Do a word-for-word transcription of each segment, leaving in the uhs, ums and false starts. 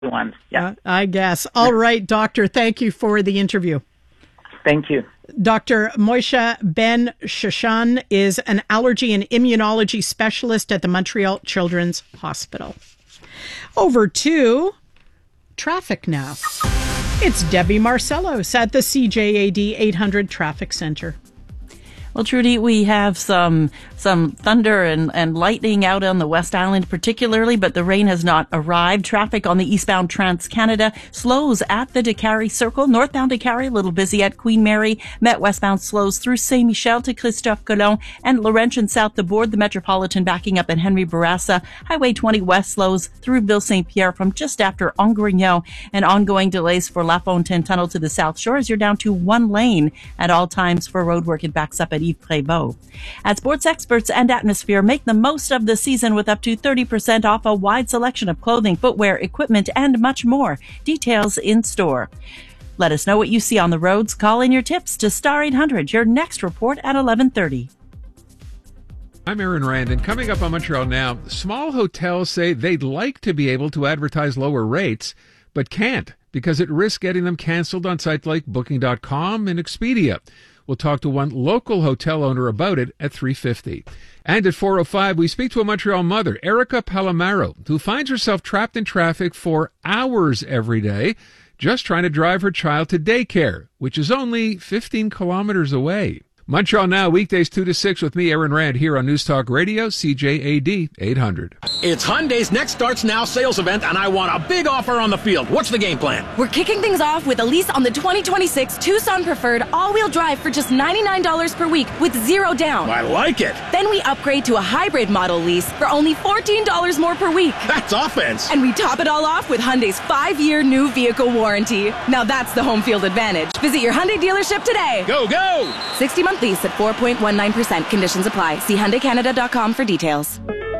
ones. Yeah, uh, I guess. All right, doctor. Thank you for the interview. Thank you. Doctor Moishe Ben Shoshan is an allergy and immunology specialist at the Montreal Children's Hospital. Over to traffic now. It's Debbie Marcellos at the C J A D eight hundred Traffic Center. Well, Trudy, we have some some thunder and, and lightning out on the West Island particularly, but the rain has not arrived. Traffic on the eastbound Trans-Canada slows at the Décarie Circle. Northbound Décarie, a little busy at Queen Mary. Met westbound slows through Saint-Michel to Christophe Colomb and Laurentian south to board the Metropolitan backing up at Henry Bourassa. Highway twenty west slows through Ville-Saint-Pierre from just after Angrignon, and ongoing delays for La Fontaine Tunnel to the South Shore as you're down to one lane at all times for roadwork. It backs up at Yves Prévost. At Sports Experts and Atmosphere, make the most of the season with up to thirty percent off a wide selection of clothing, footwear, equipment, and much more. Details in store. Let us know what you see on the roads. Call in your tips to Star eight hundred. Your next report at eleven thirty. I'm Aaron Rand, and coming up on Montreal Now, small hotels say they'd like to be able to advertise lower rates, but can't because it risks getting them canceled on sites like Booking dot com and Expedia. We'll talk to one local hotel owner about it at three fifty. And at four oh five, we speak to a Montreal mother, Erica Palomaro, who finds herself trapped in traffic for hours every day, just trying to drive her child to daycare, which is only fifteen kilometers away. Montreal Now, weekdays two to six with me, Aaron Rand, here on News Talk Radio, C J A D eight hundred. It's Hyundai's Next Starts Now sales event, and I want a big offer on the field. What's the game plan? We're kicking things off with a lease on the twenty twenty-six Tucson Preferred all-wheel drive for just ninety-nine dollars per week with zero down. I like it. Then we upgrade to a hybrid model lease for only fourteen dollars more per week. That's offense. And we top it all off with Hyundai's five-year new vehicle warranty. Now that's the home field advantage. Visit your Hyundai dealership today. Go, go! sixty-month lease at four point one nine percent. Conditions apply. See Hyundai Canada dot com for details.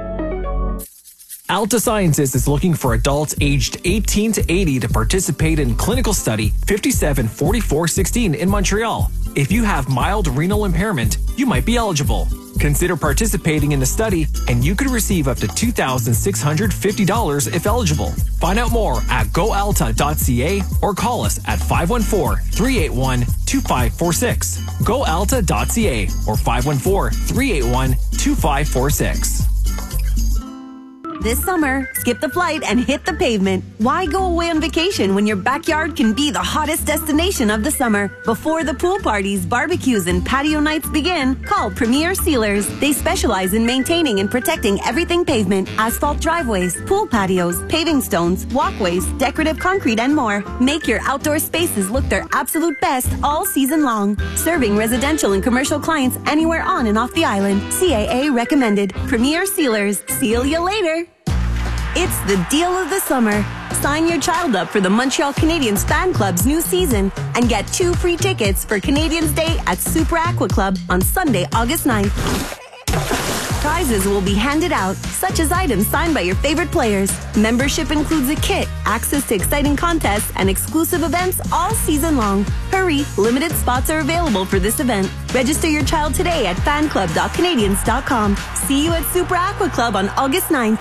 Alta Sciences is looking for adults aged eighteen to eighty to participate in clinical study fifty-seven forty-four sixteen in Montreal. If you have mild renal impairment, you might be eligible. Consider participating in the study, and you could receive up to two thousand six hundred fifty dollars if eligible. Find out more at go alta dot c a or call us at five one four, three eight one, two five four six. go alta dot c a or five one four, three eight one, two five four six. This summer, skip the flight and hit the pavement. Why go away on vacation when your backyard can be the hottest destination of the summer? Before the pool parties, barbecues, and patio nights begin, call Premier Sealers. They specialize in maintaining and protecting everything pavement, asphalt driveways, pool patios, paving stones, walkways, decorative concrete, and more. Make your outdoor spaces look their absolute best all season long. Serving residential and commercial clients anywhere on and off the island. C A A recommended. Premier Sealers. Seal you later. It's the deal of the summer. Sign your child up for the Montreal Canadiens Fan Club's new season and get two free tickets for Canadiens Day at Super Aqua Club on Sunday, August ninth. Prizes will be handed out, such as items signed by your favorite players. Membership includes a kit, access to exciting contests, and exclusive events all season long. Hurry, limited spots are available for this event. Register your child today at fan club dot canadiens dot com. See you at Super Aqua Club on August ninth.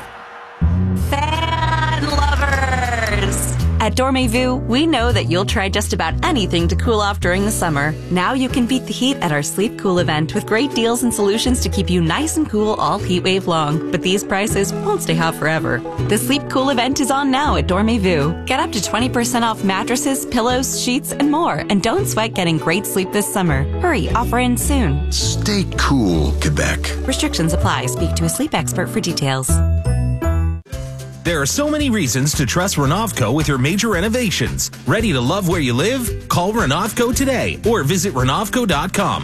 Fan lovers! At Dormez-vous, we know that you'll try just about anything to cool off during the summer. Now you can beat the heat at our Sleep Cool event with great deals and solutions to keep you nice and cool all heat wave long. But these prices won't stay hot forever. The Sleep Cool event is on now at Dormez-vous. Get up to twenty percent off mattresses, pillows, sheets, and more. And don't sweat getting great sleep this summer. Hurry, offer ends soon. Stay cool, Quebec. Restrictions apply. Speak to a sleep expert for details. There are so many reasons to trust Renovco with your major renovations. Ready to love where you live? Call Renovco today or visit renovco dot com.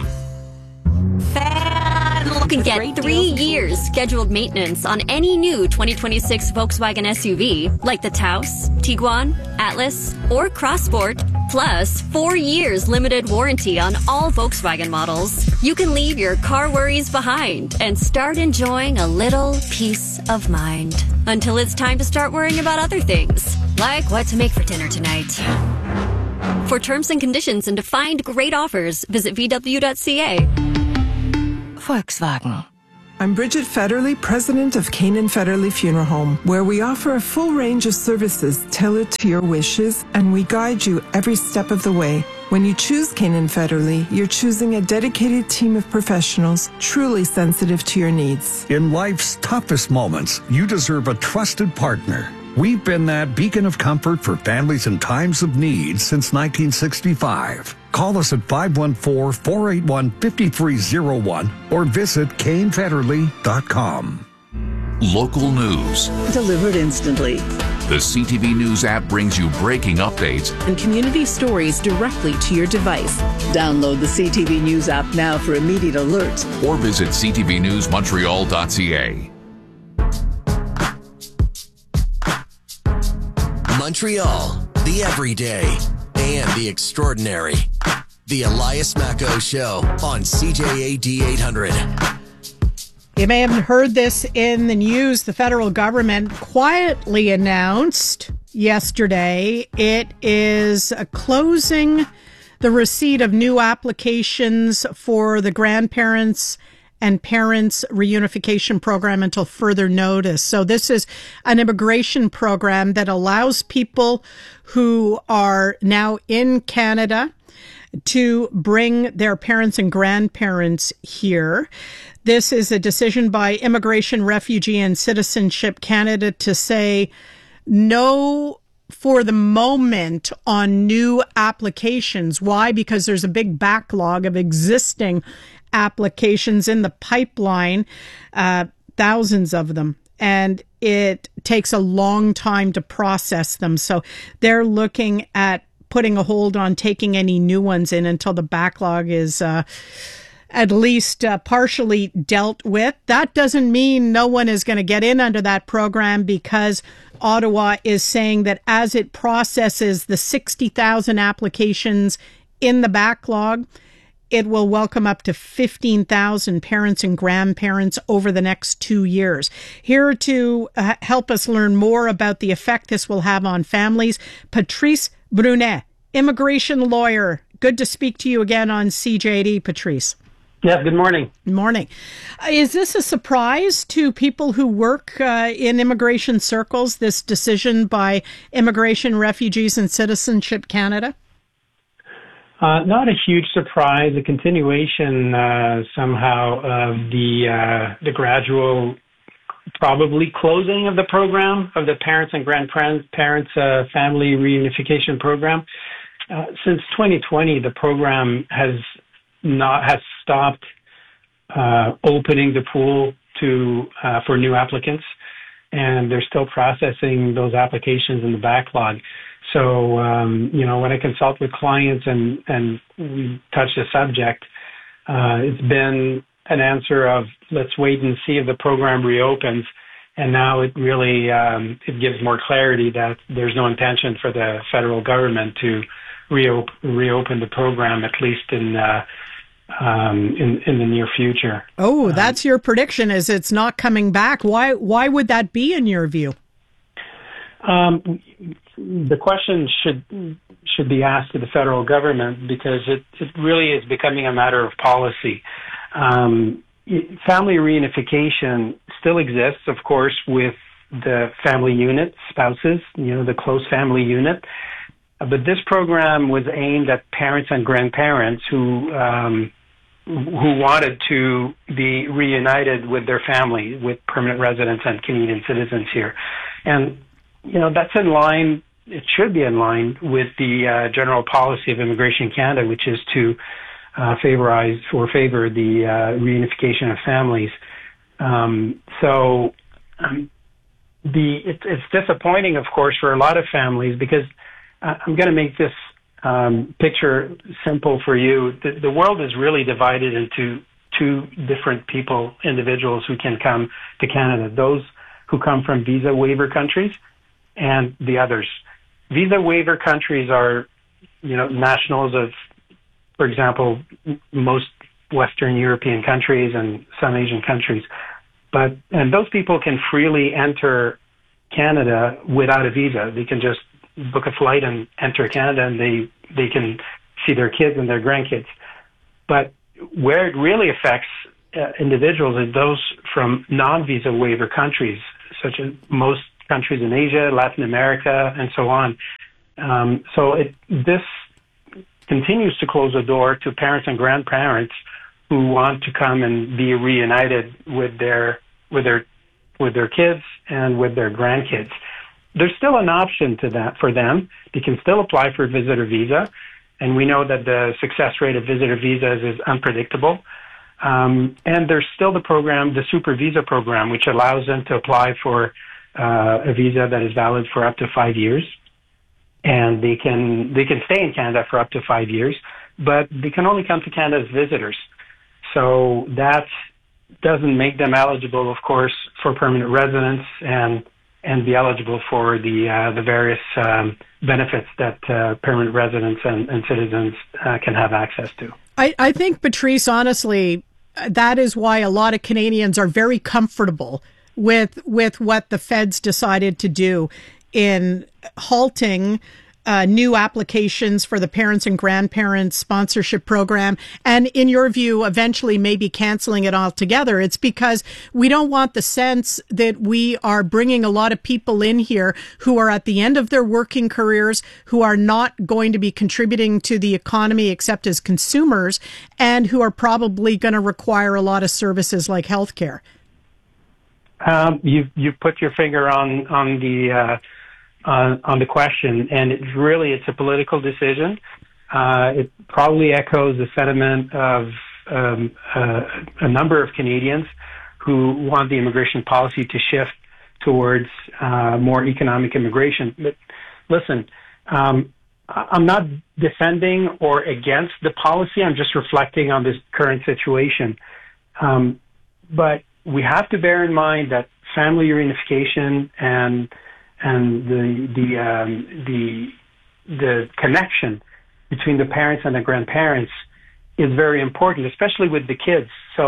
You can get three years scheduled maintenance on any new twenty twenty-six Volkswagen S U V, like the Taos, Tiguan, Atlas, or Crossport, plus four years limited warranty on all Volkswagen models. You can leave your car worries behind and start enjoying a little peace of mind. Until it's time to start worrying about other things, like what to make for dinner tonight. For terms and conditions and to find great offers, visit v w dot c a. Volkswagen. I'm Bridget Federley, president of Canaan Federley Funeral Home, where we offer a full range of services tailored to your wishes, and we guide you every step of the way. When you choose Canaan Federley, you're choosing a dedicated team of professionals truly sensitive to your needs. In life's toughest moments, you deserve a trusted partner. We've been that beacon of comfort for families in times of need since nineteen sixty-five. Call us at five one four, four eight one, five three zero one or visit Kane Federley dot com. Local news. Delivered instantly. The C T V News app brings you breaking updates and community stories directly to your device. Download the C T V News app now for immediate alerts. Or visit c t v news montreal dot c a. Montreal, the everyday and the extraordinary. The Elias Macco Show on C J A D eight hundred. You may have heard this in the news. The federal government quietly announced yesterday it is closing the receipt of new applications for the grandparents and parents reunification program until further notice. So this is an immigration program that allows people who are now in Canada to bring their parents and grandparents here. This is a decision by Immigration, Refugee and Citizenship Canada to say no for the moment on new applications. Why? Because there's a big backlog of existing applications in the pipeline, uh, thousands of them, and it takes a long time to process them. So they're looking at putting a hold on taking any new ones in until the backlog is uh, at least uh, partially dealt with. That doesn't mean no one is going to get in under that program, because Ottawa is saying that as it processes the sixty thousand applications in the backlog, it will welcome up to fifteen thousand parents and grandparents over the next two years. Here to uh, help us learn more about the effect this will have on families, Patrice Brunet, immigration lawyer. Good to speak to you again on C J D, Patrice. Yes, good morning. Good morning. Uh, is this a surprise to people who work uh, in immigration circles, this decision by Immigration, Refugees and Citizenship Canada? Uh, not a huge surprise, a continuation uh, somehow of the uh, the gradual, probably closing of the program, of the parents and grandparents parents uh, family reunification program. Uh, since twenty twenty, the program has not has stopped uh, opening the pool to uh, for new applicants, and they're still processing those applications in the backlog. So, um, you know, when I consult with clients and, and we touch the subject, uh, it's been an answer of let's wait and see if the program reopens. And now it really, um, it gives more clarity that there's no intention for the federal government to reop- reopen the program, at least in, uh, um, in, in the near future. Oh, that's um, your prediction, is it's not coming back. Why, why would that be in your view? Um, the question should should be asked to the federal government, because it, it really is becoming a matter of policy. Um, family reunification still exists, of course, with the family unit, spouses, you know, the close family unit. But this program was aimed at parents and grandparents who um, who wanted to be reunited with their family, with permanent residents and Canadian citizens here. And you know, that's in line, it should be in line with the uh, general policy of Immigration Canada, which is to uh, favorize or favor the uh, reunification of families. Um, so um, the it, it's disappointing, of course, for a lot of families, because uh, I'm going to make this um, picture simple for you. The, the world is really divided into two different people, individuals who can come to Canada, those who come from visa waiver countries and the others. Visa waiver countries are, you know, nationals of, for example, most Western European countries and some Asian countries. But, and those people can freely enter Canada without a visa. They can just book a flight and enter Canada, and they, they can see their kids and their grandkids. But where it really affects uh, individuals are those from non-visa waiver countries, such as most countries in Asia, Latin America, and so on. Um, so it, this continues to close the door to parents and grandparents who want to come and be reunited with their with their with their kids and with their grandkids. There's still an option to that for them. They can still apply for a visitor visa, and we know that the success rate of visitor visas is unpredictable. Um, and there's still the program, the Super Visa program, which allows them to apply for uh, a visa that is valid for up to five years, and they can they can stay in Canada for up to five years, but they can only come to Canada as visitors. So that doesn't make them eligible, of course, for permanent residence and and be eligible for the uh, the various um, benefits that uh, permanent residents and, and citizens uh, can have access to. I, I think, Patrice, honestly, that is why a lot of Canadians are very comfortable with with what the feds decided to do in halting Uh, new applications for the parents and grandparents sponsorship program, and in your view, eventually maybe canceling it altogether. It's because we don't want the sense that we are bringing a lot of people in here who are at the end of their working careers, who are not going to be contributing to the economy except as consumers, and who are probably going to require a lot of services like healthcare. Um, you've, you've put your finger on, on the, uh, Uh, on the question, and it's really it's a political decision. Uh, it probably echoes the sentiment of um, uh, a number of Canadians who want the immigration policy to shift towards uh, more economic immigration. But listen, um, I'm not defending or against the policy. I'm just reflecting on this current situation. Um, but we have to bear in mind that family reunification and and the the um, the the connection between the parents and the grandparents is very important, especially with the kids. So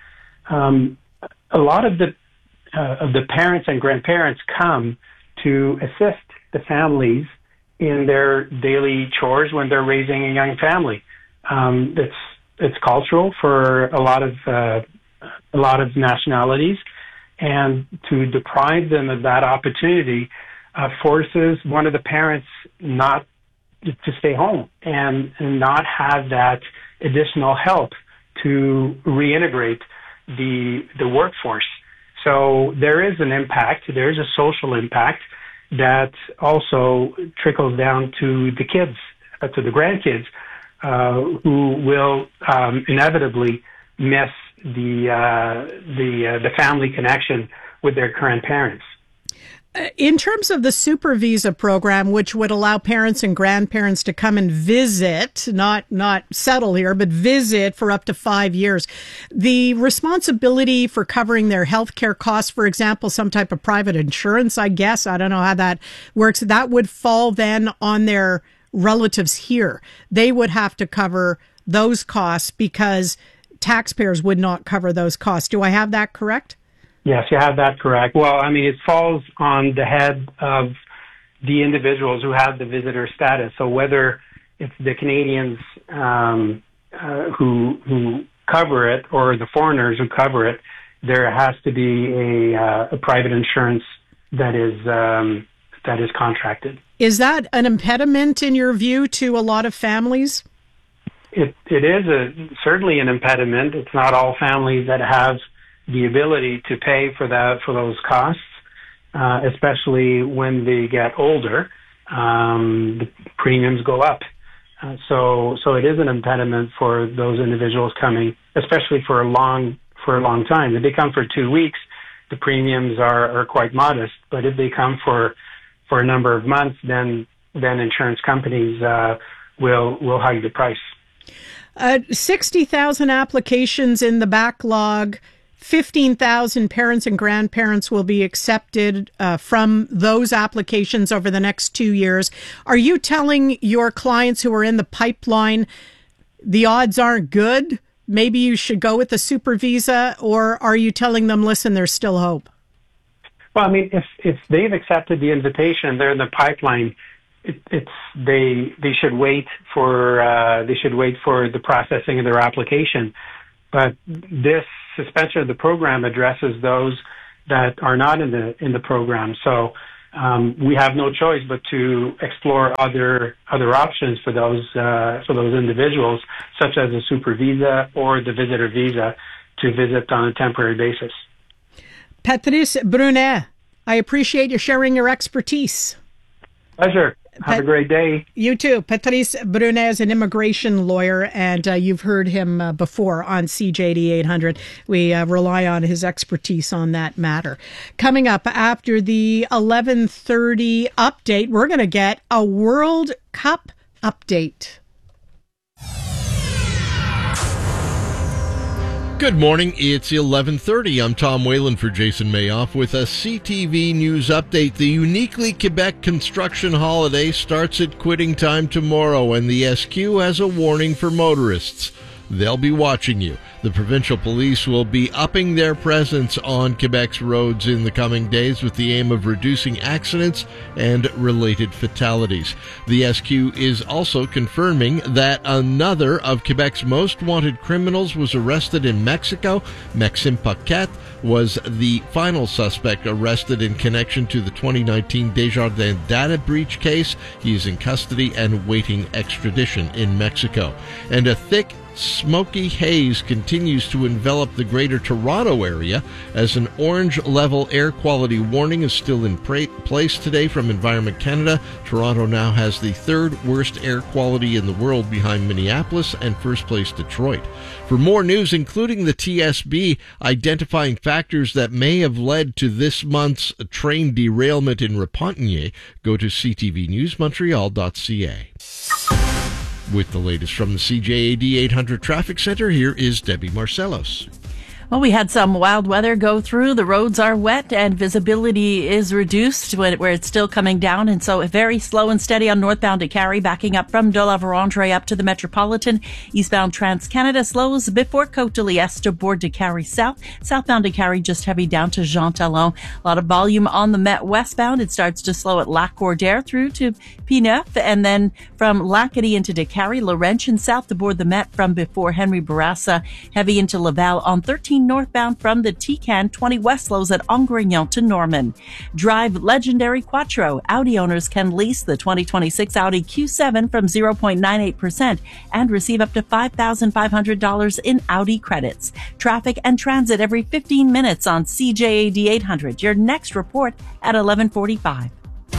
um, a lot of the uh, of the parents and grandparents come to assist the families in their daily chores when they're raising a young family. Um, it's it's cultural for a lot of uh, a lot of nationalities. And to deprive them of that opportunity uh, forces one of the parents not to stay home and, and not have that additional help to reintegrate the the workforce. So there is an impact. There is a social impact that also trickles down to the kids, uh, to the grandkids, uh, who will um, inevitably miss the uh, the uh, the family connection with their current parents. In terms of the Super Visa program, which would allow parents and grandparents to come and visit, not not settle here, but visit for up to five years, the responsibility for covering their healthcare costs, for example, some type of private insurance, I guess, I don't know how that works, that would fall then on their relatives here. They would have to cover those costs because taxpayers would not cover those costs. Do I have that correct? Yes, you have that correct. Well, I mean, it falls on the head of the individuals who have the visitor status. So whether it's the Canadians um, uh, who who cover it or the foreigners who cover it, there has to be a, uh, a private insurance that is um, that is contracted. Is that an impediment in your view to a lot of families? It it is a, certainly an impediment. It's not all families that have the ability to pay for that for those costs, uh, especially when they get older. Um, the premiums go up, uh, so so it is an impediment for those individuals coming, especially for a long for a long time. If they come for two weeks, the premiums are, are quite modest. But if they come for for a number of months, then then insurance companies uh, will will hike the price. Uh, sixty thousand applications in the backlog. fifteen thousand parents and grandparents will be accepted uh, from those applications over the next two years. Are you telling your clients who are in the pipeline the odds aren't good? Maybe you should go with the Super Visa, or are you telling them, listen, there's still hope? Well, I mean, if if they've accepted the invitation, they're in the pipeline. It, it's they they should wait for uh, they should wait for the processing of their application. But this suspension of the program addresses those that are not in the in the program. So um, we have no choice but to explore other other options for those uh, for those individuals, such as a super visa or the visitor visa, to visit on a temporary basis. Patrice Brunet, I appreciate you sharing your expertise. Pleasure. Have Pat- a great day. You too. Patrice Brunet is an immigration lawyer, and uh, you've heard him uh, before on C J D eight hundred. We uh, rely on his expertise on that matter. Coming up after the eleven thirty update, we're going to get a World Cup update. Good morning, it's eleven thirty. I'm Tom Whalen for Jason Mayoff with a C T V News update. The uniquely Quebec construction holiday starts at quitting time tomorrow, and the S Q has a warning for motorists. They'll be watching you. The provincial police will be upping their presence on Quebec's roads in the coming days with the aim of reducing accidents and related fatalities. The S Q is also confirming that another of Quebec's most wanted criminals was arrested in Mexico. Maxime Paquette was the final suspect arrested in connection to the twenty nineteen Desjardins data breach case. He is in custody and waiting extradition in Mexico. And a thick smoky haze continues to envelop the Greater Toronto area as an orange level air quality warning is still in pra- place today from Environment Canada. Toronto now has the third worst air quality in the world behind Minneapolis and first place Detroit. For more news, including the T S B identifying factors that may have led to this month's train derailment in Repentigny, go to c t v news montreal dot c a. With the latest from the C J A D eight hundred Traffic Center, here is Debbie Marcellos. Well, we had some wild weather go through. The roads are wet and visibility is reduced where it's still coming down. And so very slow and steady on northbound to Carrie, backing up from De La Vérendrye up to the Metropolitan. Eastbound Trans-Canada slows before Côte de l'Est to Bourg de Carrie South. Southbound to Carrie just heavy down to Jean Talon. A lot of volume on the Met westbound. It starts to slow at Lac Cordaire through to P-Neuf. And then from Lacadie into de Carrie, Laurentian south to Bourg de Met from before Henry Bourassa. Heavy into Laval on thirteen northbound from the T-Can, twenty west slows at Angrignon to Norman. Drive legendary Quattro. Audi owners can lease the twenty twenty-six Audi Q seven from zero point nine eight percent and receive up to five thousand five hundred dollars in Audi credits. Traffic and transit every fifteen minutes on C J A D eight hundred. Your next report at eleven forty-five.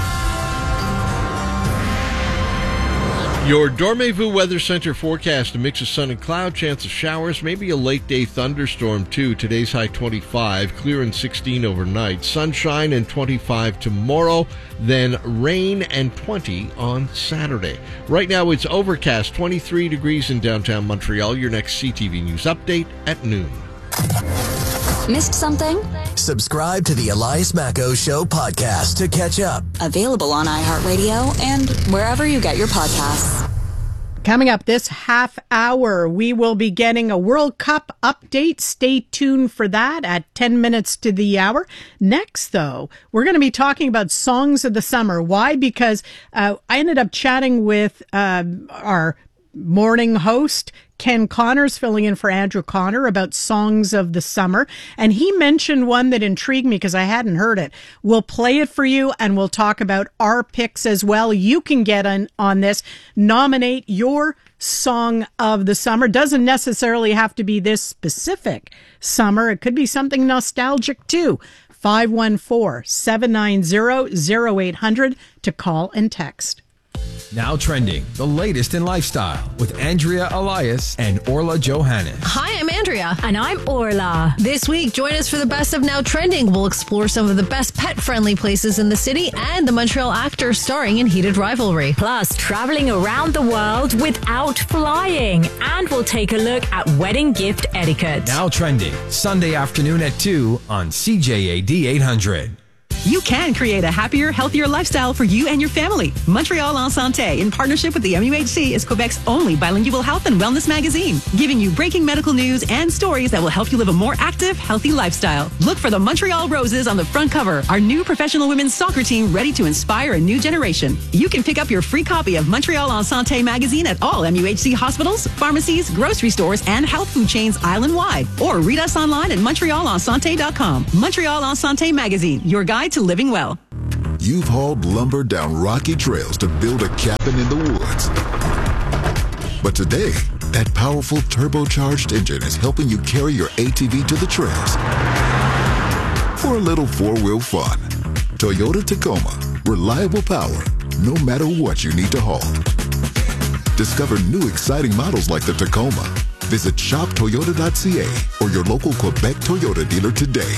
Your Dormez-vous Weather Center forecast: a mix of sun and cloud, chance of showers, maybe a late day thunderstorm too. Today's high twenty-five, clear and sixteen overnight, sunshine and twenty-five tomorrow, then rain and twenty on Saturday. Right now it's overcast, twenty-three degrees in downtown Montreal. Your next C T V News update at noon. Missed something? Subscribe to the Elias Macco Show podcast to catch up. Available on iHeartRadio and wherever you get your podcasts. Coming up this half hour, we will be getting a World Cup update. Stay tuned for that at ten minutes to the hour. Next, though, we're going to be talking about songs of the summer. Why? Because uh, I ended up chatting with uh, our morning host, Ken Connors, filling in for Andrew Connor, about songs of the summer. And he mentioned one that intrigued me because I hadn't heard it. We'll play it for you and we'll talk about our picks as well. You can get on, on this. Nominate your song of the summer. Doesn't necessarily have to be this specific summer. It could be something nostalgic too. five one four, seven nine zero, zero eight hundred to call and text. Now trending, the latest in lifestyle with Andrea Elias and Orla Johannes. Hi, I'm Andrea. And I'm Orla. This week, join us for the best of Now Trending. We'll explore some of the best pet-friendly places in the city and the Montreal actor starring in Heated Rivalry. Plus, traveling around the world without flying. And we'll take a look at wedding gift etiquette. Now Trending, Sunday afternoon at two on C J A D eight hundred. You can create a happier, healthier lifestyle for you and your family. Montreal en Santé, in partnership with the M U H C, is Quebec's only bilingual health and wellness magazine, giving you breaking medical news and stories that will help you live a more active, healthy lifestyle. Look for the Montreal Roses on the front cover, our new professional women's soccer team ready to inspire a new generation. You can pick up your free copy of Montreal en Santé magazine at all M U H C hospitals, pharmacies, grocery stores, and health food chains island-wide. Or read us online at montreal en santé dot com. Montreal en Santé magazine, your guide to living well. You've hauled lumber down rocky trails to build a cabin in the woods. But today, that powerful turbocharged engine is helping you carry your A T V to the trails for a little four-wheel fun. Toyota Tacoma. Reliable power, no matter what you need to haul. Discover new exciting models like the Tacoma. Visit shop toyota dot c a or your local Quebec Toyota dealer today.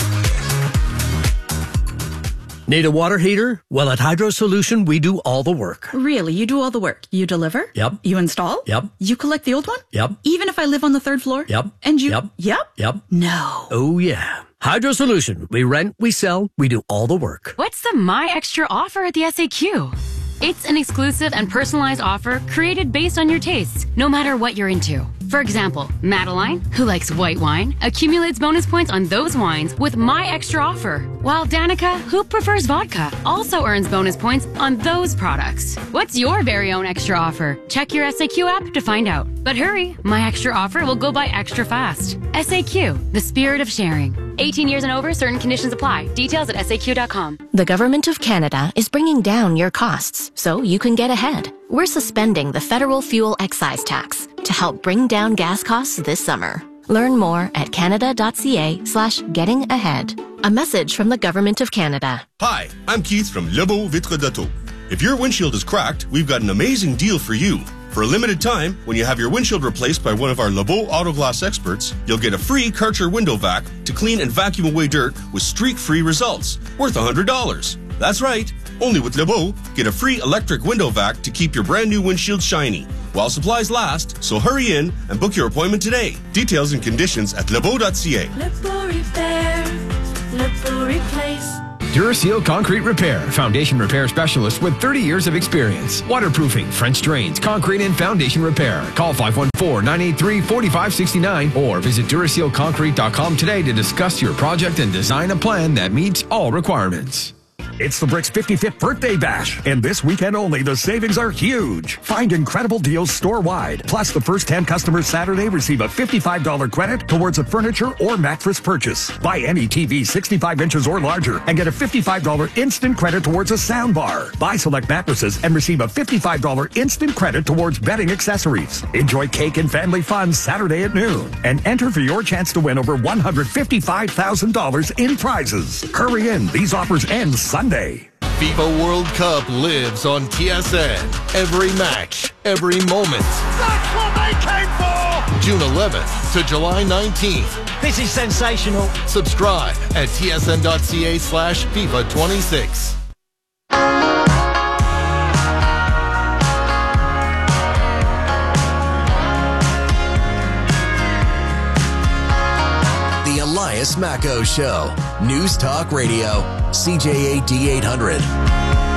Need a water heater? Well, at Hydro Solution, we do all the work. Really? You do all the work? You deliver? Yep. You install? Yep. You collect the old one? Yep. Even if I live on the third floor? Yep. And you? Yep. Yep. Yep. No. Oh, yeah. Hydro Solution. We rent, we sell, we do all the work. What's the My Extra offer at the S A Q? It's an exclusive and personalized offer created based on your tastes, no matter what you're into. For example, Madeline, who likes white wine, accumulates bonus points on those wines with My Extra offer, while Danica, who prefers vodka, also earns bonus points on those products. What's your very own extra offer? Check your S A Q app to find out. But hurry, My Extra offer will go by extra fast. S A Q, the spirit of sharing. eighteen years and over, certain conditions apply. Details at S A Q dot com. The Government of Canada is bringing down your costs so you can get ahead. We're suspending the federal fuel excise tax to help bring down gas costs this summer. Learn more at canada dot c a slash getting ahead. A message from the Government of Canada. Hi, I'm Keith from Lebeau Vitre d'Auto. If your windshield is cracked, we've got an amazing deal for you. For a limited time, when you have your windshield replaced by one of our Lebeau Auto Glass experts, you'll get a free Karcher window vac to clean and vacuum away dirt with streak-free results, worth one hundred dollars. That's right. Only with Lebeau, get a free electric window vac to keep your brand new windshield shiny while supplies last, so hurry in and book your appointment today. Details and conditions at lebeau dot c a. Lebeau Repair, Lebeau Replace. Duraseal Concrete Repair, foundation repair specialist with thirty years of experience. Waterproofing, French drains, concrete and foundation repair. Call five one four, nine eight three, four five six nine or visit duraseal concrete dot com today to discuss your project and design a plan that meets all requirements. It's the Bricks fifty-fifth Birthday Bash, and this weekend only, the savings are huge. Find incredible deals store-wide. Plus, the first ten customers Saturday receive a fifty-five dollars credit towards a furniture or mattress purchase. Buy any T V sixty-five inches or larger and get a fifty-five dollars instant credit towards a sound bar. Buy select mattresses and receive a fifty-five dollars instant credit towards bedding accessories. Enjoy cake and family fun Saturday at noon, and enter for your chance to win over one hundred fifty-five thousand dollars in prizes. Hurry in. These offers end Sunday. FIFA World Cup lives on T S N. Every match, every moment. That's what they came for! June eleventh to July nineteenth. This is sensational. Subscribe at T S N dot C A slash FIFA twenty-six. Elias Macco Show. News Talk Radio. C J A D eight hundred.